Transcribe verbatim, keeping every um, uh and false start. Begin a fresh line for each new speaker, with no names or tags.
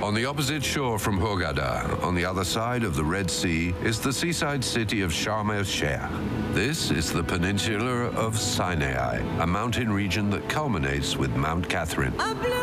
On the opposite shore from Hurghada, on the other side of the Red Sea, is the seaside city of Sharm el-Sheikh. This is the peninsula of Sinai, a mountain region that culminates with Mount Catherine.